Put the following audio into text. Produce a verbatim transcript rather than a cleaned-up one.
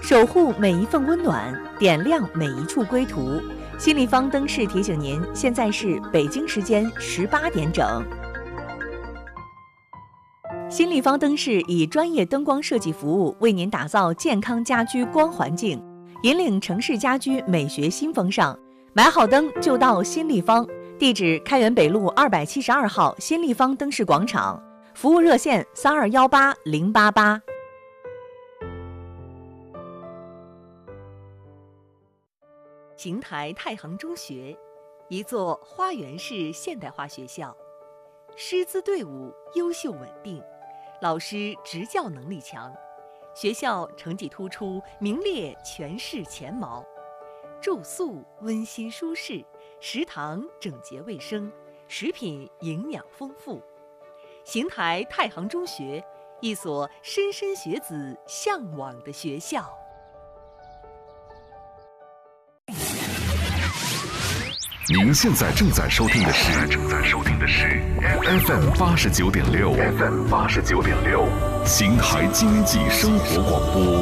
守护每一份温暖，点亮每一处归途。新立方灯饰提醒您，现在是北京时间十八点整。新立方灯饰以专业灯光设计服务，为您打造健康家居光环境，引领城市家居美学新风尚。买好灯就到新立方，地址开元北路二百七十二号新立方灯饰广场，服务热线三二幺八零八八。邢台太行中学，一座花园式现代化学校，师资队伍优秀稳定，老师执教能力强，学校成绩突出，名列全市前茅。住宿温馨舒适，食堂整洁卫生，食品营养丰富。邢台太行中学，一所莘莘学子向往的学校。 您现在正在收听的是正在收听的是 F M 八十九点六 F M 八十九点六，邢台经济生活广播。